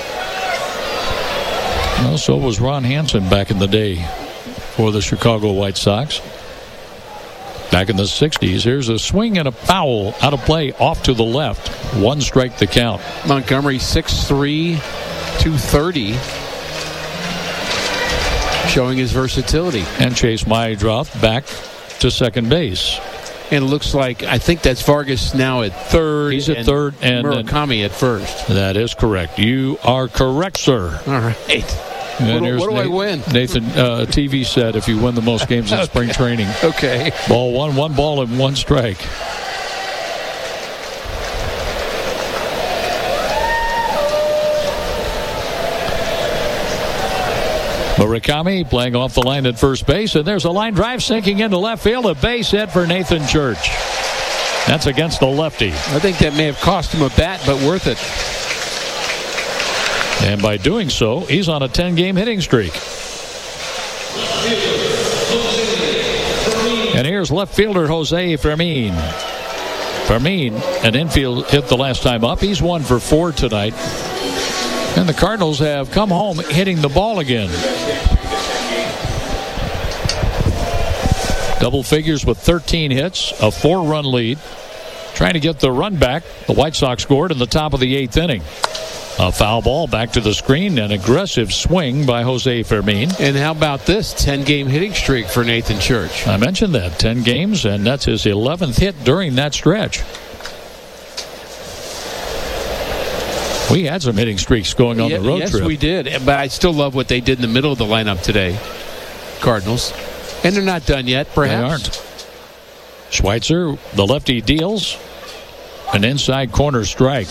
S1: Well, so was Ron Hansen back in the day for the Chicago White Sox. Back in the sixties, here's a swing and a foul out of play off to the left. One strike the count.
S7: Montgomery six three, two thirty. Showing his versatility.
S1: And Chase Mai dropped back to second base.
S7: And it looks like, I think that's Vargas now at third.
S1: He's at
S7: and
S1: third. And
S7: Murakami at first.
S1: That is correct. You are correct, sir.
S7: All right.
S1: And
S7: what do, what do
S1: Nathan,
S7: I win?
S1: Nathan, uh, T V said if you win the most games in
S7: okay.
S1: spring training.
S7: Okay.
S1: Ball one, one ball and one strike. Murakami playing off the line at first base, and there's a line drive sinking into left field. A base hit for Nathan Church. That's against the lefty.
S7: I think that may have cost him a bat, but worth it.
S1: And by doing so, he's on a ten-game hitting streak. And here's left fielder Jose Fermin. Fermin, an infield hit the last time up. He's one for four tonight. And the Cardinals have come home hitting the ball again. Double figures with thirteen hits, a four-run lead. Trying to get the run back. The White Sox scored in the top of the eighth inning. A foul ball back to the screen. An aggressive swing by Jose Fermin.
S7: And how about this ten-game hitting streak for Nathan Church?
S1: I mentioned that. ten games, and that's his eleventh hit during that stretch. We had some hitting streaks going on
S7: yeah,
S1: the road
S7: yes,
S1: trip.
S7: Yes, we did. But I still love what they did in the middle of the lineup today. Cardinals. And they're not done yet, perhaps.
S1: They aren't. Schweitzer, the lefty, deals. An inside corner strike.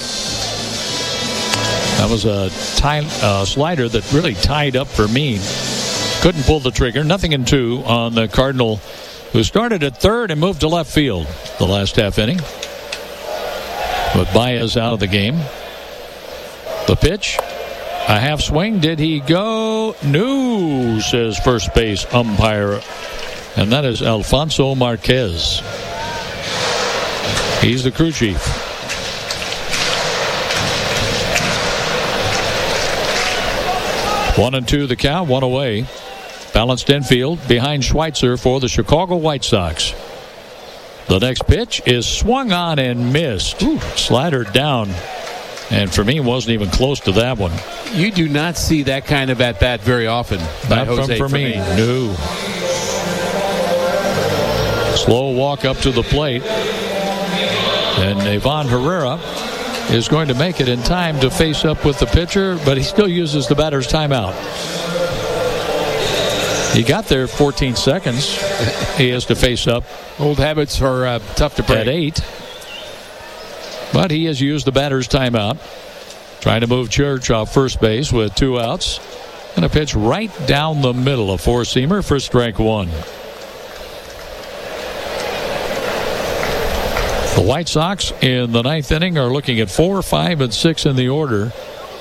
S1: That was a tie, uh, slider that really tied up Fermin. Couldn't pull the trigger. Nothing in two on the Cardinal, who started at third and moved to left field the last half inning. But Baez out of the game. The pitch, a half swing. Did he go? No, says first base umpire. And that is Alfonso Marquez. He's the crew chief. One and two the count, one away. Balanced infield behind Schweitzer for the Chicago White Sox. The next pitch is swung on and missed. Ooh, slider down. And for me, wasn't even close to that one.
S7: You do not see that kind of at-bat very often by
S1: Not
S7: Jose
S1: from Fermin. No. Slow walk up to the plate. And Ivan Herrera is going to make it in time to face up with the pitcher, but he still uses the batter's timeout. He got there fourteen seconds. He has to face up.
S7: Old habits are uh, tough to break.
S1: At eight. But he has used the batter's timeout. Trying to move Church off first base with two outs. And a pitch right down the middle, a four-seamer for strike one. The White Sox in the ninth inning are looking at four, five, and six in the order.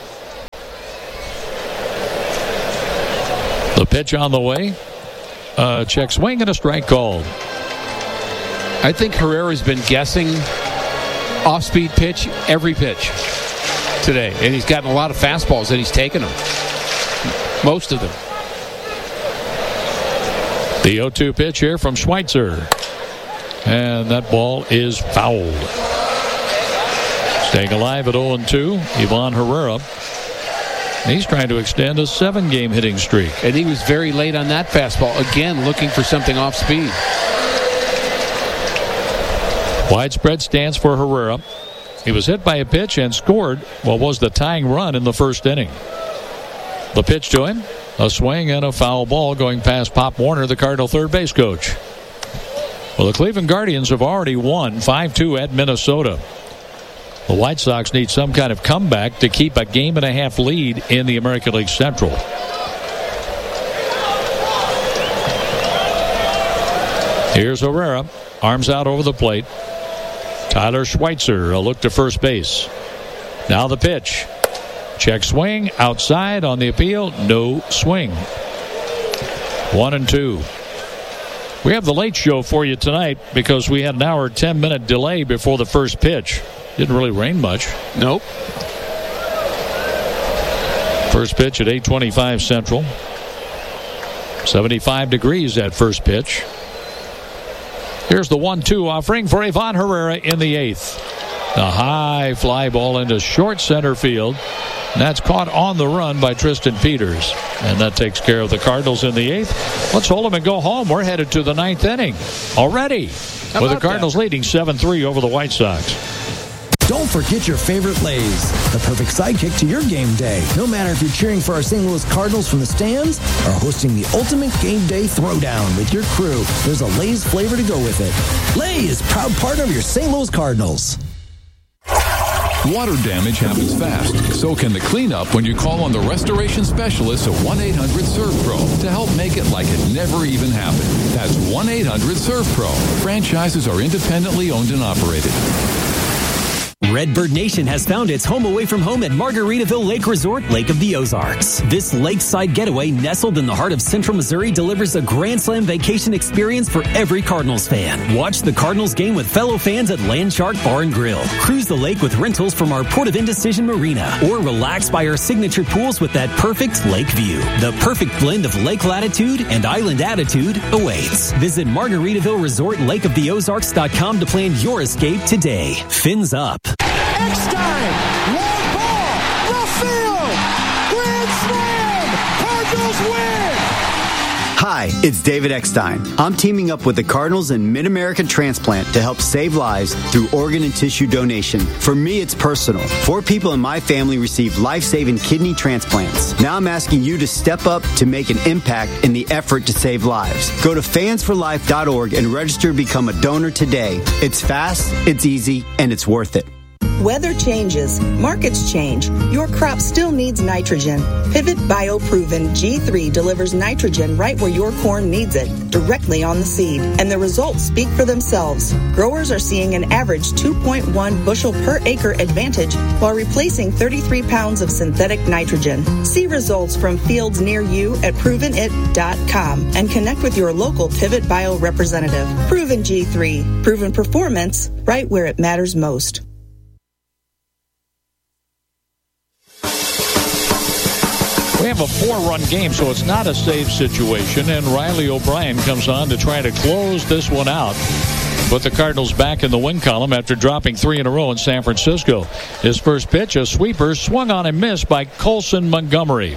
S1: The pitch on the way. Uh, check swing and a strike called.
S7: I think Herrera's been guessing off-speed pitch every pitch today. And he's gotten a lot of fastballs and he's taken them. Most of them.
S1: The oh two pitch here from Schweitzer. And that ball is fouled. Staying alive at oh and two, Ivan Herrera. He's trying to extend a seven-game hitting streak.
S7: And he was very late on that fastball. Again, looking for something off speed.
S1: Widespread stance for Herrera. He was hit by a pitch and scored what was the tying run in the first inning. The pitch to him, a swing and a foul ball going past Pop Warner, the Cardinal third base coach. Well, the Cleveland Guardians have already won five two at Minnesota. The White Sox need some kind of comeback to keep a game and a half lead in the American League Central. Here's Herrera, arms out over the plate. Tyler Schweitzer, a look to first base. Now the pitch. Check swing, outside on the appeal, no swing. One and two. We have the late show for you tonight because we had an hour, ten minute delay before the first pitch. Didn't really rain much.
S7: Nope.
S1: First pitch at eight twenty-five Central. seventy-five degrees at first pitch. Here's the one two offering for Ivan Herrera in the eighth. A high fly ball into short center field. And that's caught on the run by Tristan Peters. And that takes care of the Cardinals in the eighth. Let's hold them and go home. We're headed to the ninth inning already.
S8: How
S1: with the
S8: about
S1: Cardinals
S8: that?
S1: leading seven three over the White Sox.
S8: Don't forget your favorite Lays, the perfect sidekick to your game day. No matter if you're cheering for our Saint Louis Cardinals from the stands or hosting the ultimate game day throwdown with your crew, there's a Lays flavor to go with it. Lays, proud partner of your Saint Louis Cardinals.
S10: Water damage happens fast. So can the cleanup when you call on the restoration specialists at one eight hundred serve pro to help make it like it never even happened. That's one eight hundred serve pro. Franchises are independently owned and operated.
S20: Redbird Nation has found its home away from home at Margaritaville Lake Resort, Lake of the Ozarks. This lakeside getaway nestled in the heart of Central Missouri delivers a Grand Slam vacation experience for every Cardinals fan. Watch the Cardinals game with fellow fans at Landshark Bar and Grill. Cruise the lake with rentals from our Port of Indecision Marina. Or relax by our signature pools with that perfect lake view. The perfect blend of lake latitude and island attitude awaits. Visit Margaritaville Resort Lake of the Ozarks dot com to plan your escape today. Fins up.
S11: Eckstein, long ball, left field, grand slam, Cardinals win!
S9: Hi, it's David Eckstein. I'm teaming up with the Cardinals and Mid-American Transplant to help save lives through organ and tissue donation. For me, it's personal. Four people in my family received life-saving kidney transplants. Now I'm asking you to step up to make an impact in the effort to save lives. Go to fans for life dot org and register to become a donor today. It's fast, it's easy, and it's worth it.
S24: Weather changes, markets change. Your crop still needs nitrogen. Pivot BioProven G three delivers nitrogen right where your corn needs it, directly on the seed. And the results speak for themselves. Growers are seeing an average two point one bushel per acre advantage while replacing thirty-three pounds of synthetic nitrogen. See results from fields near you at proven it dot com and connect with your local Pivot Bio representative. Proven G three. Proven performance right where it matters most.
S1: We have a four-run game, so it's not a safe situation, and Riley O'Brien comes on to try to close this one out. Put the Cardinals back in the win column after dropping three in a row in San Francisco. His first pitch, a sweeper, swung on and missed by Colson Montgomery.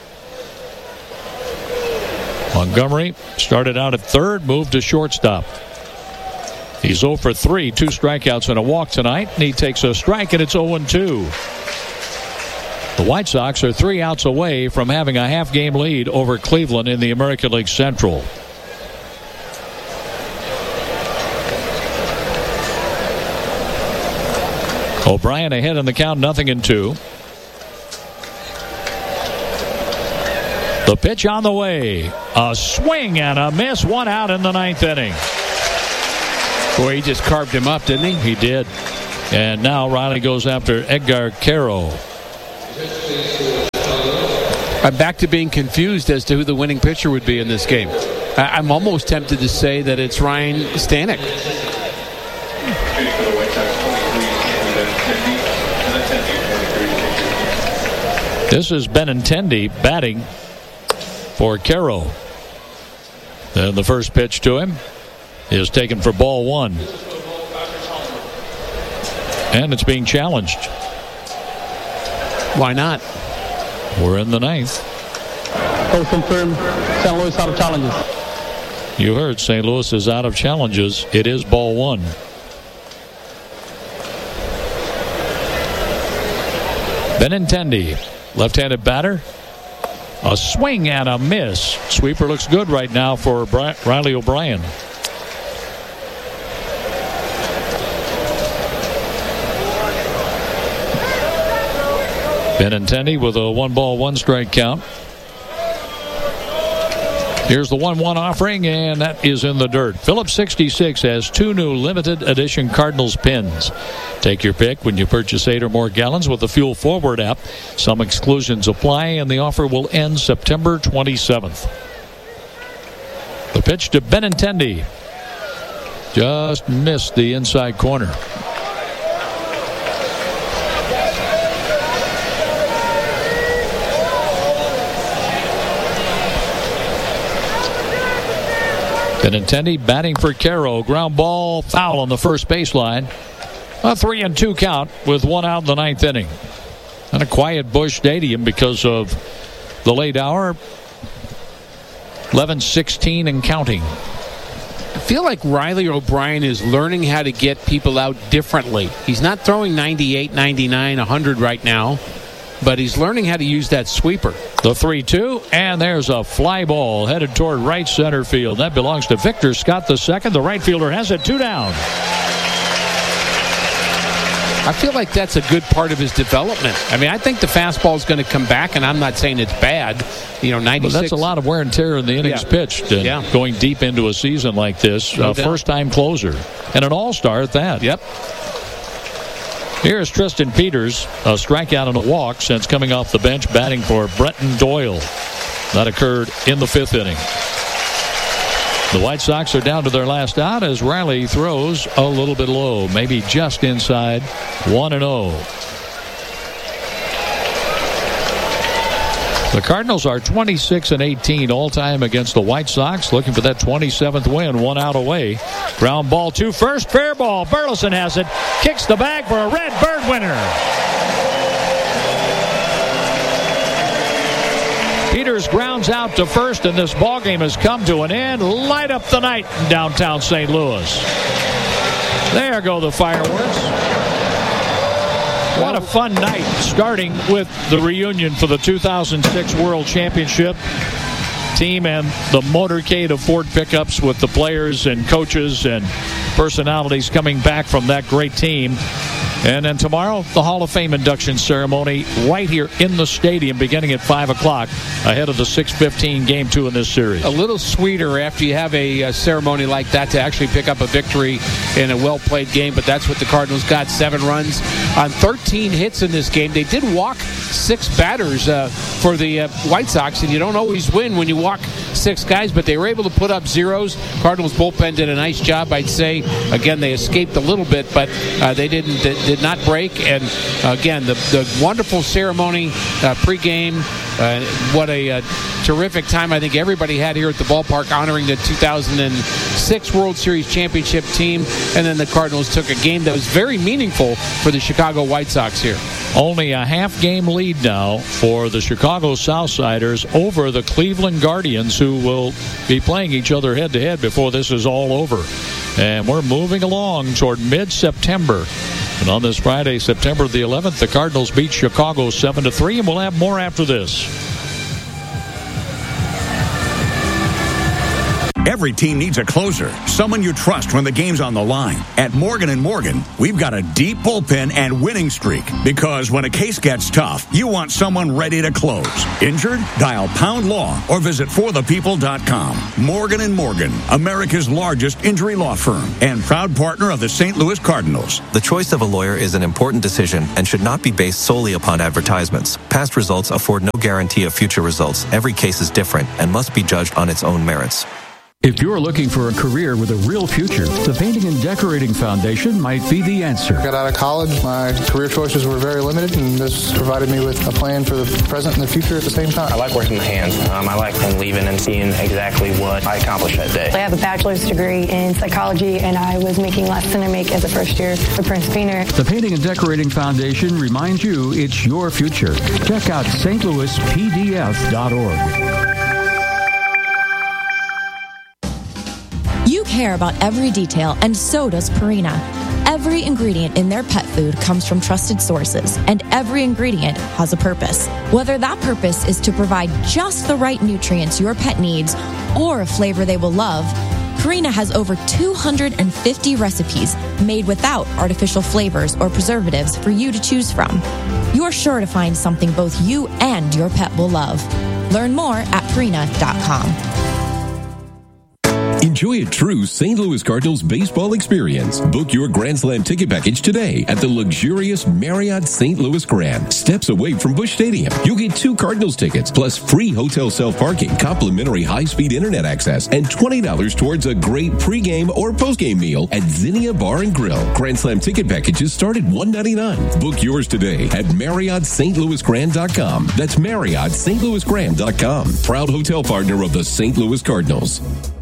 S1: Montgomery started out at third, moved to shortstop. He's oh for three, two strikeouts and a walk tonight, and he takes a strike, and it's oh and two. The White Sox are three outs away from having a half-game lead over Cleveland in the American League Central. O'Brien ahead in the count, nothing in two. The pitch on the way. A swing and a miss. One out in the ninth inning.
S7: Boy, he just carved him up, didn't he?
S1: He did. And now Riley goes after Edgar Quero.
S7: I'm back to being confused as to who the winning pitcher would be in this game. I'm almost tempted to say that it's Ryan Stanek.
S1: This is Benintendi batting for Quero. Then the first pitch to him is taken for ball one. And it's being challenged.
S7: Why not?
S1: We're in the ninth.
S2: Both confirmed. Saint Louis out of challenges.
S1: You heard Saint Louis is out of challenges. It is ball one. Benintendi, left-handed batter. A swing and a miss. Sweeper looks good right now for Bri- Riley O'Brien. Benintendi with a one ball, one strike count. Here's the one one offering, and that is in the dirt. Phillips sixty-six has two new limited edition Cardinals pins. Take your pick when you purchase eight or more gallons with the Fuel Forward app. Some exclusions apply, and the offer will end September twenty-seventh. The pitch to Benintendi. Just missed the inside corner. Benintendi batting for Quero. Ground ball, foul on the first baseline. A three and two count with one out in the ninth inning. And a quiet Busch Stadium because of the late hour. eleven sixteen and counting.
S7: I feel like Riley O'Brien is learning how to get people out differently. He's not throwing ninety-eight, ninety-nine, one hundred right now, but he's learning how to use that sweeper.
S1: The three two, and there's a fly ball headed toward right center field. That belongs to Victor Scott the second. The right fielder has it, two down.
S7: I feel like that's a good part of his development. I mean, I think the fastball is going to come back, and I'm not saying it's bad. You know, ninety-six.
S1: But that's a lot of wear and tear in the innings
S7: yeah.
S1: pitched. And
S7: yeah.
S1: going deep into a season like this,
S7: No
S1: a
S7: doubt.
S1: first-time closer. And an all-star at that.
S7: Yep.
S1: Here's Tristan Peters, a strikeout and a walk since coming off the bench, batting for Brenton Doyle. That occurred in the fifth inning. The White Sox are down to their last out as Riley throws a little bit low, maybe just inside one and oh. The Cardinals are twenty-six and eighteen all-time against the White Sox, looking for that twenty-seventh win, one out away. Ground ball to first, fair ball. Burleson has it, kicks the bag for a Red Bird winner. Peters grounds out to first, and this ballgame has come to an end. Light up the night in downtown Saint Louis. There go the fireworks. What a fun night, starting with the reunion for the two thousand six World Championship team and the motorcade of Ford pickups with the players and coaches and personalities coming back from that great team. And then tomorrow, the Hall of Fame induction ceremony right here in the stadium beginning at five o'clock ahead of the six fifteen game two in this series.
S7: A little sweeter after you have a, a ceremony like that to actually pick up a victory in a well-played game, but that's what the Cardinals got, seven runs on thirteen hits in this game. They did walk six batters uh, for the uh, White Sox, and you don't always win when you walk six guys, but they were able to put up zeros. Cardinals bullpen did a nice job, I'd say. Again, they escaped a little bit, but uh, they didn't did not break. And uh, again, the, the wonderful ceremony uh, pregame. Uh, what a uh, terrific time I think everybody had here at the ballpark honoring the two thousand six World Series championship team. And then the Cardinals took a game that was very meaningful for the Chicago White Sox here.
S1: Only a half game lead now for the Chicago Southsiders over the Cleveland Guardians, who will be playing each other head to head before this is all over. And we're moving along toward mid-September. And on this Friday, September the eleventh, the Cardinals beat Chicago seven to three, and we'll have more after this.
S12: Every team needs a closer, someone you trust when the game's on the line. At Morgan and Morgan, we've got a deep bullpen and winning streak because when a case gets tough, you want someone ready to close. Injured? Dial pound law or visit for the people dot com. Morgan and Morgan, America's largest injury law firm and proud partner of the Saint Louis Cardinals.
S13: The choice of a lawyer is an important decision and should not be based solely upon advertisements. Past results afford no guarantee of future results. Every case is different and must be judged on its own merits.
S14: If you're looking for a career with a real future, the Painting and Decorating Foundation might be the answer.
S15: I got out of college, my career choices were very limited, and this provided me with a plan for the present and the future at the same time.
S25: I like working with hands. Um, I like leaving and seeing exactly what I accomplished that day.
S26: I have a bachelor's degree in psychology, and I was making less than I make as a first year at Prince Beaner.
S14: The Painting and Decorating Foundation reminds you it's your future. Check out S T Louis P D F dot org.
S27: You care about every detail, and so does Purina. Every ingredient in their pet food comes from trusted sources, and every ingredient has a purpose. Whether that purpose is to provide just the right nutrients your pet needs or a flavor they will love, Purina has over two hundred fifty recipes made without artificial flavors or preservatives for you to choose from. You're sure to find something both you and your pet will love. Learn more at Purina dot com.
S28: Enjoy a true Saint Louis Cardinals baseball experience. Book your Grand Slam ticket package today at the luxurious Marriott Saint Louis Grand, steps away from Busch Stadium. You'll get two Cardinals tickets, plus free hotel self-parking, complimentary high-speed internet access, and twenty dollars towards a great pregame or postgame meal at Zinnia Bar and Grill. Grand Slam ticket packages start at one hundred ninety-nine dollars. Book yours today at Marriott Saint Louis Grand dot com. That's Marriott Saint Louis Grand dot com. Proud hotel partner of the Saint Louis Cardinals.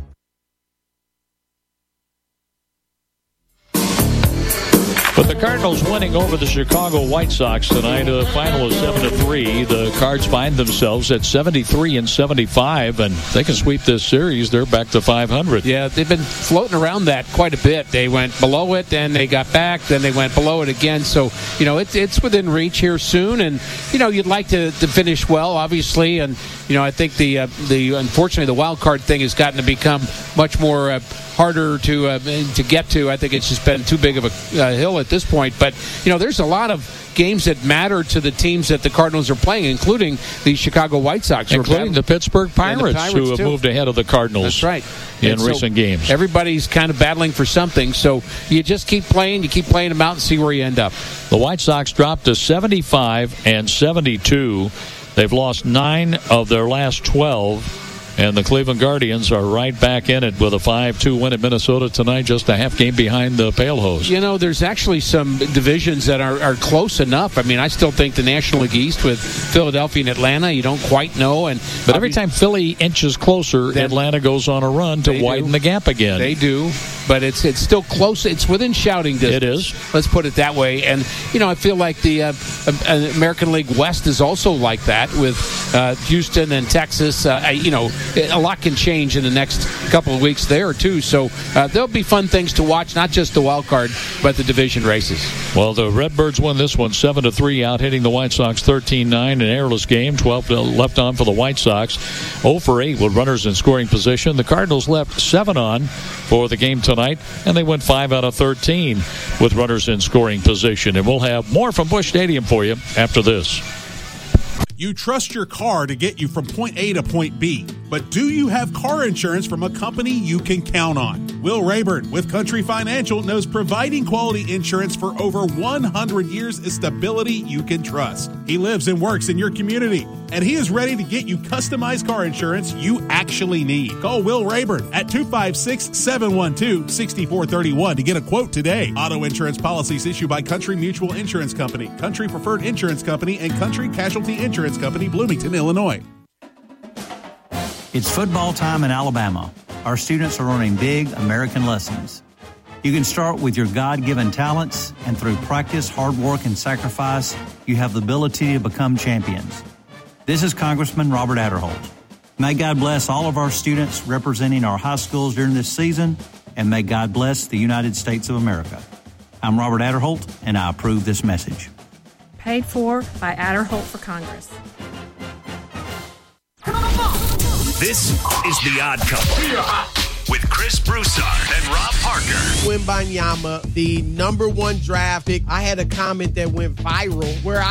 S1: But the Cardinals winning over the Chicago White Sox tonight, a final of seven to three. The Cards find themselves at seventy-three and seventy-five, and they can sweep this series. They're back to five hundred.
S7: Yeah, they've been floating around that quite a bit. They went below it, then they got back, then they went below it again. So, you know, it's it's within reach here soon, and you know, you'd like to, to finish well, obviously, and you know, I think the uh, the unfortunately the wild card thing has gotten to become much more uh, harder to uh, to get to. I think it's just been too big of a uh, hill at this point. But you know, there's a lot of games that matter to the teams that the Cardinals are playing, including the Chicago White Sox,
S1: including the Pittsburgh Pirates,
S7: the Pirates
S1: who have
S7: too.
S1: moved ahead of the Cardinals.
S7: That's right.
S1: In
S7: and
S1: recent
S7: so
S1: games,
S7: everybody's kind of battling for something. So you just keep playing, you keep playing them out, and see where you end up.
S1: The White Sox dropped to seventy-five and seventy-two. They've lost nine of their last twelve. And the Cleveland Guardians are right back in it with a five two win at Minnesota tonight, just a half game behind the Pale Hose.
S7: You know, there's actually some divisions that are, are close enough. I mean, I still think the National League East with Philadelphia and Atlanta, you don't quite know. And
S1: But every time Philly inches closer, Atlanta goes on a run to widen
S7: do.
S1: the gap again.
S7: They do, but it's it's still close. It's within shouting distance.
S1: It is.
S7: Let's put it that way. And, you know, I feel like the uh, American League West is also like that with uh, Houston and Texas. Uh, you know, a lot can change in the next couple of weeks there, too. So uh, there'll be fun things to watch, not just the wild card, but the division races.
S1: Well, the Redbirds won this one seven to three, out hitting the White Sox thirteen nine. An airless game, twelve left on for the White Sox. oh for eight with runners in scoring position. The Cardinals left seven on for the game tonight, and they went five out of thirteen with runners in scoring position. And we'll have more from Busch Stadium for you after this.
S29: You trust your car to get you from point A to point B, but do you have car insurance from a company you can count on? Will Rayburn with Country Financial knows providing quality insurance for over one hundred years is stability you can trust. He lives and works in your community, and he is ready to get you customized car insurance you actually need. Call Will Rayburn at two five six, seven one two, six four three one to get a quote today. Auto insurance policies issued by Country Mutual Insurance Company, Country Preferred Insurance Company, and Country Casualty Insurance Company, Bloomington, Illinois.
S17: It's football time in Alabama. Our students are learning big American lessons. You can start with your God-given talents, and through practice, hard work, and sacrifice, you have the ability to become champions. This is Congressman Robert Adderholt. May God bless all of our students representing our high schools during this season, and may God bless the United States of America. I'm Robert Adderholt, and I approve this message.
S18: Paid for by Adderholt for Congress.
S4: This is The Odd Couple
S3: with Chris Broussard and Rob Parker.
S5: Wembanyama, the number one draft pick. I had a comment that went viral where I